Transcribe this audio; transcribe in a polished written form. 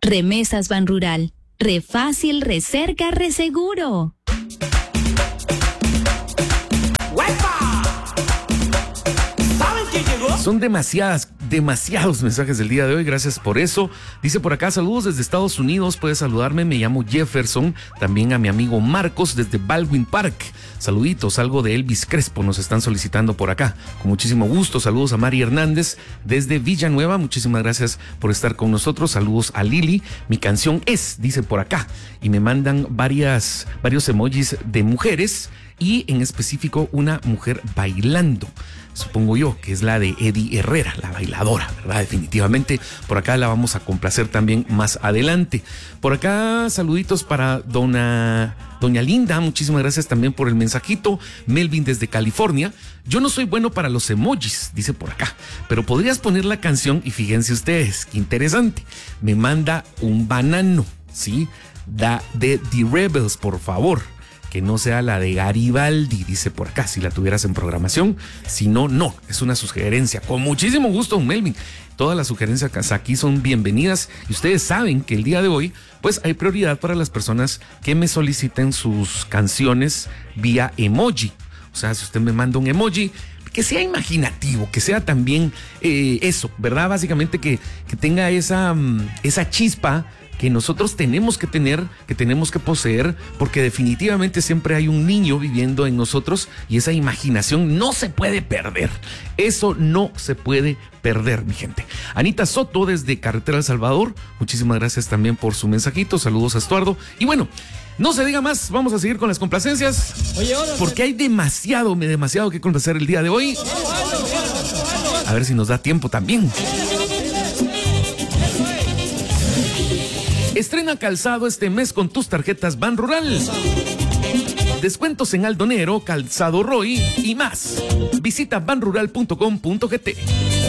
Remesas Banrural. Re fácil, re cerca, re seguro. Son demasiados mensajes del día de hoy, gracias por eso. Dice por acá, saludos desde Estados Unidos, puedes saludarme, me llamo Jefferson. También a mi amigo Marcos desde Baldwin Park. Saluditos, algo de Elvis Crespo nos están solicitando por acá. Con muchísimo gusto, saludos a Mari Hernández desde Villanueva, muchísimas gracias por estar con nosotros. Saludos a Lili, mi canción es, dice por acá. Y me mandan varios emojis de mujeres y en específico una mujer bailando. Supongo yo que es la de Eddie Herrera, la bailadora, ¿verdad? Definitivamente. Por acá la vamos a complacer también más adelante. Por acá, saluditos para doña Linda. Muchísimas gracias también por el mensajito. Melvin desde California. Yo no soy bueno para los emojis, dice por acá, pero podrías poner la canción y fíjense ustedes, qué interesante. Me manda un banano, ¿sí? De The Rebels, por favor. Que no sea la de Garibaldi, dice por acá, si la tuvieras en programación. Si no, no, es una sugerencia. Con muchísimo gusto, Melvin. Todas las sugerencias aquí son bienvenidas y ustedes saben que el día de hoy, pues hay prioridad para las personas que me soliciten sus canciones vía emoji. O sea, si usted me manda un emoji, que sea imaginativo, que sea también eso, ¿verdad? Básicamente que tenga esa chispa que nosotros tenemos que tener, que tenemos que poseer, porque definitivamente siempre hay un niño viviendo en nosotros y esa imaginación no se puede perder. Eso no se puede perder, mi gente. Anita Soto desde Carretera El Salvador, muchísimas gracias también por su mensajito. Saludos a Estuardo. Y bueno, no se diga más, vamos a seguir con las complacencias. Porque hay demasiado que complacer el día de hoy. A ver si nos da tiempo también. Estrena calzado este mes con tus tarjetas Banrural. Descuentos en Aldonero, Calzado Roy y más. Visita banrural.com.gt.